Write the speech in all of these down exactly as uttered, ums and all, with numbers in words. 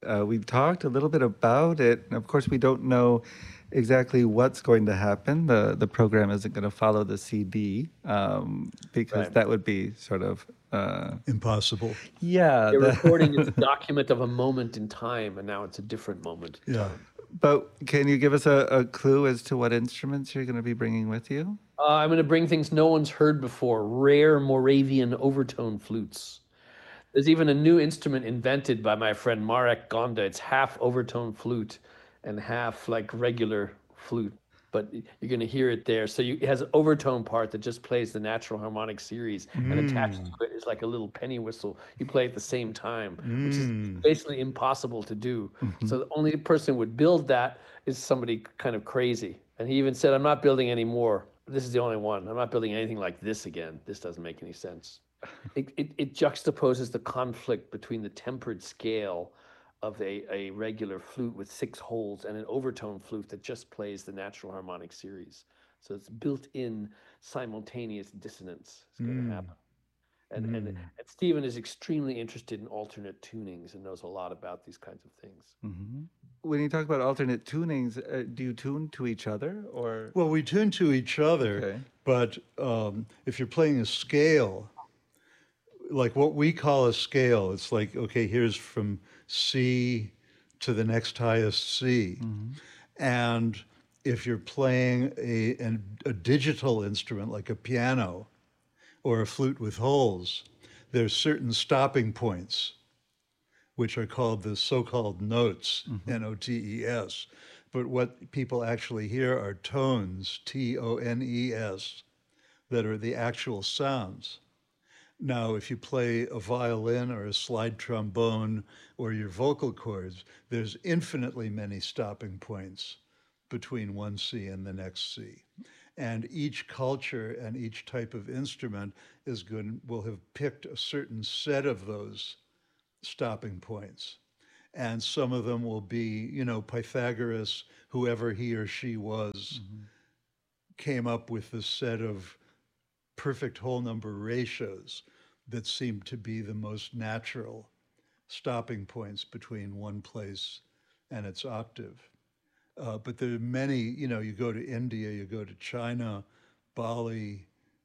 Uh, we've talked a little bit about it. And of course, we don't know exactly what's going to happen. The the program isn't going to follow the C D um, because Right. that would be sort of uh, Impossible. yeah. They're recording is a The document of a moment in time, and now it's a different moment in Yeah. time. but can you give us a, a clue as to what instruments you're going to be bringing with you? Uh, I'm going to bring things no one's heard before, rare Moravian overtone flutes. There's even a new instrument invented by my friend Marek Gonda. It's half overtone flute and half like regular flute, but you're going to hear it there. So you, it has an overtone part that just plays the natural harmonic series, and attached Mm. to it is like a little penny whistle. You play at the same time, which is Mm. basically impossible to do. Hmm. So the only person who would build that is somebody kind of crazy. And he even said, "I'm not building any more. This is the only one. I'm not building anything like this again. This doesn't make any sense." It, it, it juxtaposes the conflict between the tempered scale of a, a regular flute with six holes and an overtone flute that just plays the natural harmonic series. So it's built-in simultaneous dissonance is going to Mm. happen. And, and Mm. and Stephen is extremely interested in alternate tunings and knows a lot about these kinds of things. Hmm. When you talk about alternate tunings, uh, do you tune to each other or? Well, we tune to each other, Okay. but um, if you're playing a scale, like what we call a scale, it's like, okay, here's from C to the next highest C. Hmm. And if you're playing a, an, a digital instrument like a piano or a flute with holes, there's certain stopping points, which are called the so-called notes, Hmm. N O T E S. But what people actually hear are tones, T O N E S, that are the actual sounds. Now, if you play a violin or a slide trombone or your vocal cords, there's infinitely many stopping points between one C and the next C. And each culture and each type of instrument is going will have picked a certain set of those stopping points. And some of them will be, you know, Pythagoras, whoever he or she was, Hmm. came up with this set of perfect whole number ratios that seem to be the most natural stopping points between one place and its octave. Uh, but there are many, you know, you go to India, you go to China, Bali,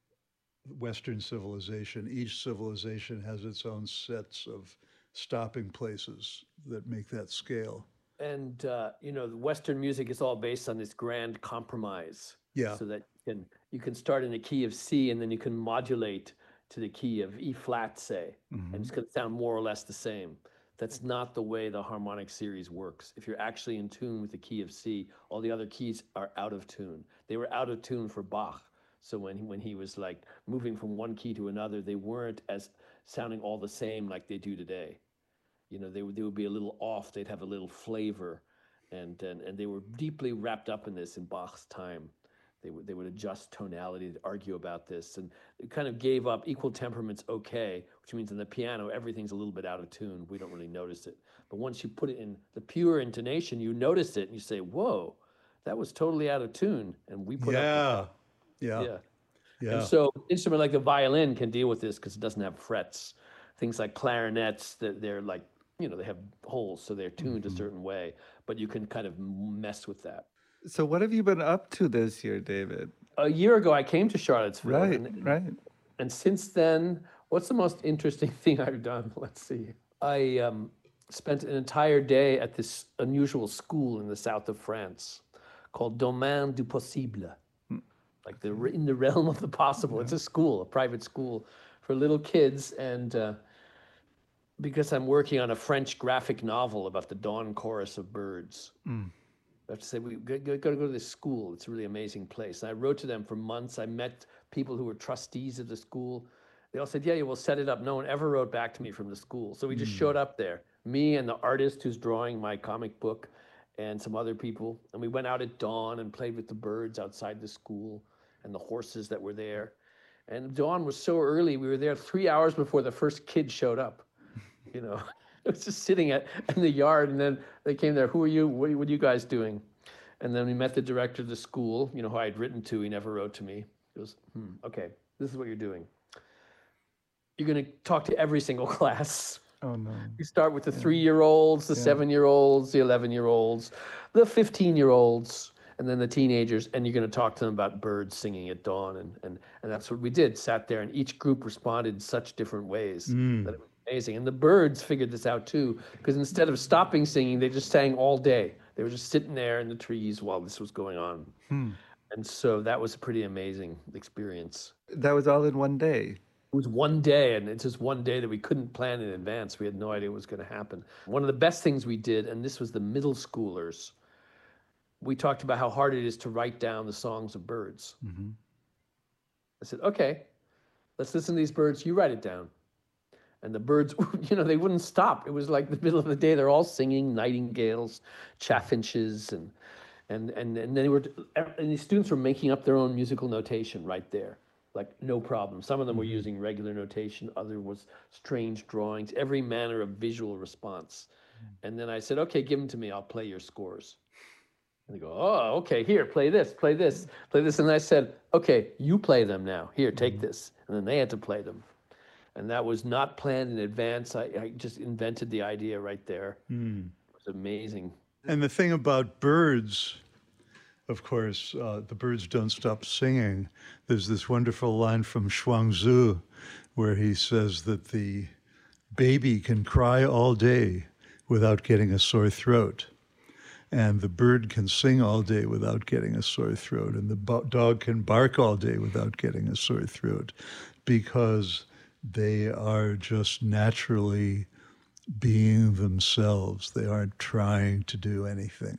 Western civilization, each civilization has its own sets of stopping places that make that scale. And uh, you know, the Western music is all based on this grand compromise, Yeah. so that you can you can start in the key of C and then you can modulate to the key of E flat, say, and Hmm. it's going to sound more or less the same. That's not the way the harmonic series works. If you're actually in tune with the key of C, all the other keys are out of tune. They were out of tune for Bach. So when he, when he was like moving from one key to another, they weren't as sounding all the same like they do today. You know, they would they would be a little off. They'd have a little flavor, and and and they were deeply wrapped up in this in Bach's time. They would they would adjust tonality, to argue about this, and it kind of gave up equal temperaments. Okay, which means in the piano everything's a little bit out of tune. We don't really notice it, but once you put it in the pure intonation, you notice it and you say, "Whoa, that was totally out of tune," and we put up with that. Yeah. Yeah. Yeah. And Yeah. so instrument like the violin can deal with this because it doesn't have frets. Things like clarinets, that they're like, you know, they have holes, so they're tuned a Hmm. certain way, but you can kind of mess with that. So, what have you been up to this year, David? A year ago, I came to Charlottesville, Right, and right. and since then, what's the most interesting thing I've done? Let's see. I um, spent an entire day at this unusual school in the south of France called Domaine du Possible, Mm. like the in the realm of the possible. It's Yeah. a school, a private school for little kids, and uh, because I'm working on a French graphic novel about the dawn chorus of birds. Mm. I have to say, we got to go to this school. It's a really amazing place. And I wrote to them for months. I met people who were trustees of the school. They all said, yeah, you will set it up. No one ever wrote back to me from the school. So we just Mm. showed up there, me and the artist who's drawing my comic book and some other people. And we went out at dawn and played with the birds outside the school and the horses that were there. And dawn was so early. We were there three hours before the first kid showed up. You know, it was just sitting at in the yard, and then they came there. Who are you? What, what are you guys doing? And then we met the director of the school. You know, who I had written to. He never wrote to me. He goes, hmm, okay, this is what you're doing. You're going to talk to every single class. Oh no. You start with the three-year-olds, the Yeah. seven-year-olds, the eleven-year-olds, the fifteen-year-olds, and then the teenagers, and you're going to talk to them about birds singing at dawn, and and and that's what we did. Sat there, and each group responded in such different ways that it was amazing. And the birds figured this out too, because instead of stopping singing, they just sang all day. They were just sitting there in the trees while this was going on, and so that was a pretty amazing experience. That was all in one day. It was one day, and it's just one day that we couldn't plan in advance. We had no idea what was going to happen. One of the best things we did, and this was the middle schoolers, we talked about how hard it is to write down the songs of birds. I said, okay, let's listen to these birds. You write it down. And the birds, you know, they wouldn't stop. It was like the middle of the day. They're all singing nightingales, chaffinches, and and and and they were, and the students were making up their own musical notation right there. Like, no problem. Some of them were using regular notation, other was strange drawings, every manner of visual response. And then I said, okay, give them to me, I'll play your scores. And they go, oh, okay, here, play this, play this, play this. And I said, okay, you play them now. Here, take this. And then they had to play them. And that was not planned in advance. I, I just invented the idea right there. It was amazing. And the thing about birds, of course, uh, the birds don't stop singing. There's this wonderful line from Chuang-Tzu where he says that the baby can cry all day without getting a sore throat, and the bird can sing all day without getting a sore throat, and the bo- dog can bark all day without getting a sore throat, because they are just naturally being themselves. They aren't trying to do anything.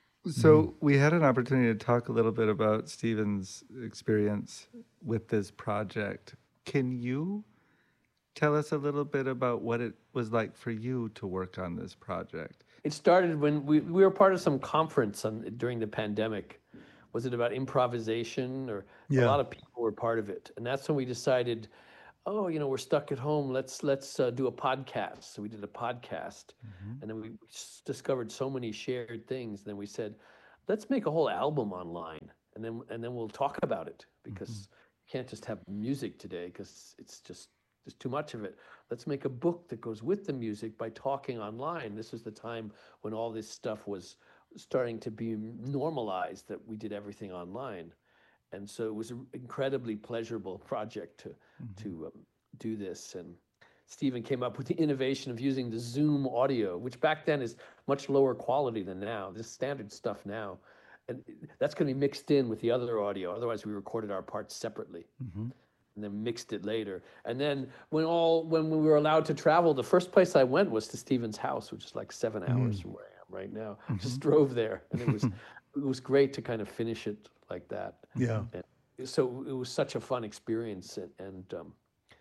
So we had an opportunity to talk a little bit about Stephen's experience with this project. Can you tell us a little bit about what it was like for you to work on this project? It started when we, we were part of some conference on, during the pandemic. Was it about improvisation? Or Yeah. a lot of people were part of it. And that's when we decided, oh, you know, we're stuck at home. Let's let's uh, do a podcast. So we did a podcast, and then we s- discovered so many shared things. Then we said, let's make a whole album online, and then and then we'll talk about it, because you can't just have music today, because it's just there's too much of it. Let's make a book that goes with the music by talking online. This was the time when all this stuff was starting to be normalized, that we did everything online. And so it was an incredibly pleasurable project to to um, do this. And Stephen came up with the innovation of using the Zoom audio, which back then is much lower quality than now. This standard stuff now, and that's going to be mixed in with the other audio. Otherwise, we recorded our parts separately and then mixed it later. And then when all when we were allowed to travel, the first place I went was to Stephen's house, which is like seven hours from where I am right now. Just drove there, and it was it was great to kind of finish it like that. Yeah. And so it was such a fun experience, and and, um,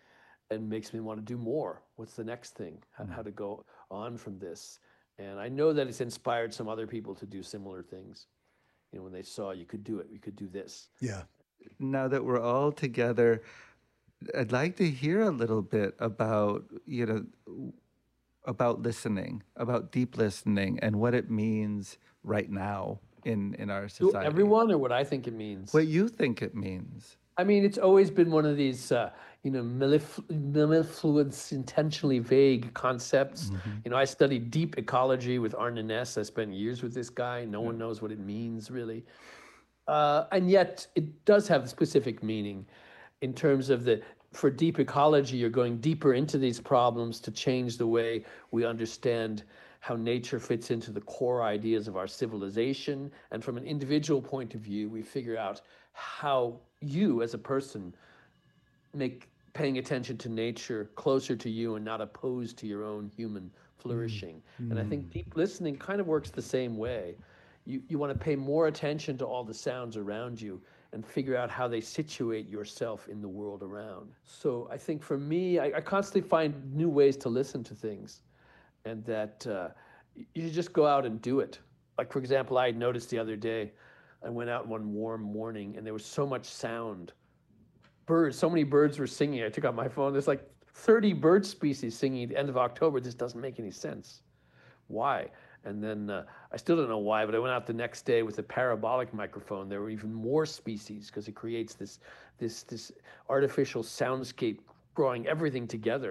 and makes me want to do more. What's the next thing? How, how to go on from this? And I know that it's inspired some other people to do similar things. You know, when they saw you could do it, you could do this. Yeah. Now that we're all together, I'd like to hear a little bit about, you know, about listening, about deep listening, and what it means right now in, in our To society. everyone, or what I think it means? What you think it means. I mean, it's always been one of these, uh, you know, mellif- mellifluous, intentionally vague concepts. You know, I studied deep ecology with Arne Ness. I spent years with this guy. No one knows what it means, really. Uh, and yet, it does have specific meaning in terms of the, for deep ecology, you're going deeper into these problems to change the way we understand how nature fits into the core ideas of our civilization. And from an individual point of view, we figure out how you as a person make paying attention to nature closer to you and not opposed to your own human flourishing. And I think deep listening kind of works the same way. You, you want to pay more attention to all the sounds around you and figure out how they situate yourself in the world around. So I think for me, I, I constantly find new ways to listen to things, and that uh, you should just go out and do it. Like, for example, I had noticed the other day, I went out one warm morning and there was so much sound. Birds, so many birds were singing. I took out my phone. There's like thirty bird species singing at the end of October. This doesn't make any sense. Why? And then uh, I still don't know why, but I went out the next day with a parabolic microphone. There were even more species, because it creates this, this, this artificial soundscape, drawing everything together.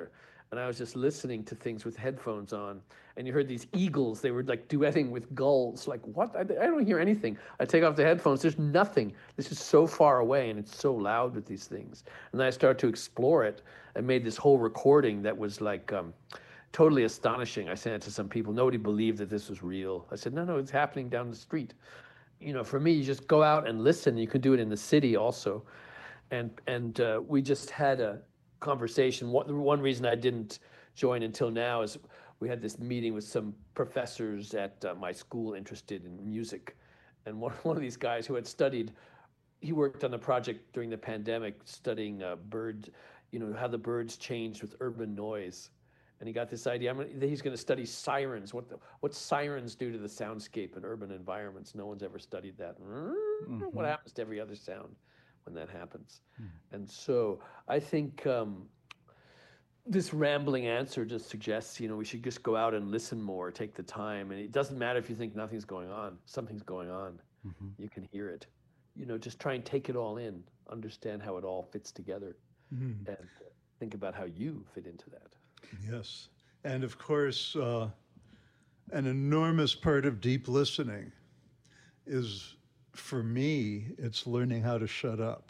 and I was just listening to things with headphones on, and you heard these eagles. They were like duetting with gulls. Like, what? I, I don't hear anything. I take off the headphones. There's nothing. This is so far away, and it's so loud with these things. And then I started to explore it. I made this whole recording that was like um, totally astonishing. I sent it to some people. Nobody believed that this was real. I said, no, no, it's happening down the street. You know, for me, you just go out and listen. You can do it in the city also. And and uh, we just had a conversation. One, one reason I didn't join until now is we had this meeting with some professors at uh, my school interested in music. And one, one of these guys who had studied, he worked on a project during the pandemic studying uh, bird, you know, how the birds changed with urban noise. And he got this idea, I'm gonna, he's gonna study sirens, what the, what sirens do to the soundscape in urban environments. No one's ever studied that. Mm-hmm. What happens to every other sound when that happens? Mm-hmm. And so I think um, this rambling answer just suggests, you know, we should just go out and listen more, take the time. And it doesn't matter if you think nothing's going on, something's going on. Mm-hmm. You can hear it. You know, just try and take it all in, understand how it all fits together, mm-hmm. and think about how you fit into that. Yes. And of course, uh, an enormous part of deep listening is, for me, it's learning how to shut up.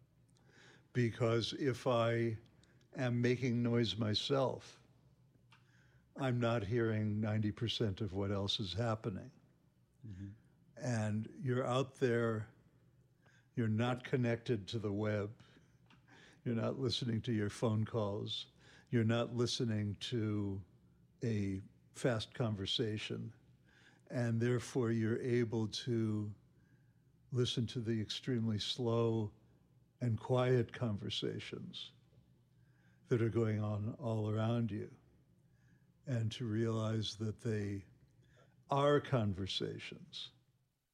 Because if I am making noise myself, I'm not hearing ninety percent of what else is happening. Mm-hmm. And you're out there, you're not connected to the web, you're not listening to your phone calls, you're not listening to a fast conversation, and therefore you're able to listen to the extremely slow and quiet conversations that are going on all around you, and to realize that they are conversations